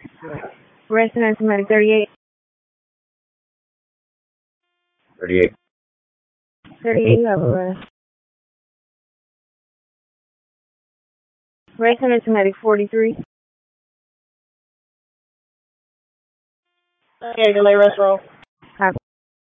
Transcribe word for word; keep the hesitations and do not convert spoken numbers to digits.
Resident Medic thirty-eight. thirty-eight. thirty-eight, you have arrest. Resident Medic forty-three. Okay, delay rest roll.